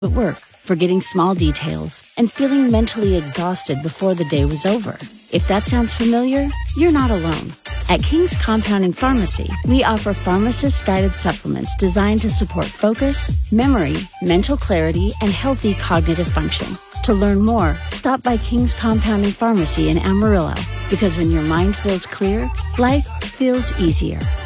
at work, forgetting small details, and feeling mentally exhausted before the day was over. If that sounds familiar, you're not alone. At King's Compounding Pharmacy, we offer pharmacist-guided supplements designed to support focus, memory, mental clarity, and healthy cognitive function. To learn more, stop by King's Compounding Pharmacy in Amarillo, because when your mind feels clear, life feels easier.